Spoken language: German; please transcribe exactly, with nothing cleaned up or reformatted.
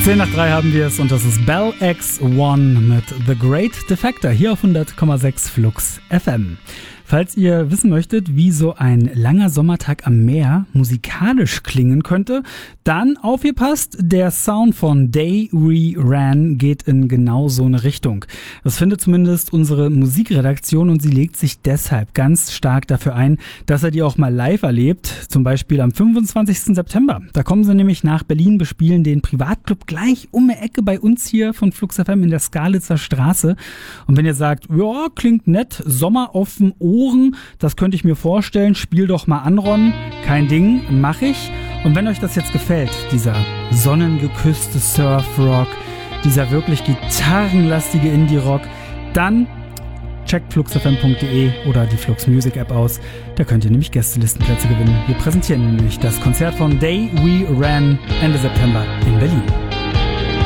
zehn nach drei haben wir es und das ist Bell X eins mit The Great Defector hier auf hundert Komma sechs Flux F M. Falls ihr wissen möchtet, wie so ein langer Sommertag am Meer musikalisch klingen könnte, dann aufgepasst, der Sound von Day We Ran geht in genau so eine Richtung. Das findet zumindest unsere Musikredaktion und sie legt sich deshalb ganz stark dafür ein, dass er die auch mal live erlebt, zum Beispiel am fünfundzwanzigsten September. Da kommen sie nämlich nach Berlin, bespielen den Privatclub gleich um die Ecke bei uns hier von Flux F M in der Skalitzer Straße. Und wenn ihr sagt, ja, klingt nett, Sommer auf dem Ohren, das könnte ich mir vorstellen, spiel doch mal an, Ron. Kein Ding, mach ich. Und wenn euch das jetzt gefällt, dieser sonnengeküsste Surfrock, dieser wirklich gitarrenlastige Indie-Rock, dann checkt flux f m punkt d e oder die Flux Music App aus. Da könnt ihr nämlich Gästelistenplätze gewinnen. Wir präsentieren nämlich das Konzert von Day We Ran Ende September in Berlin.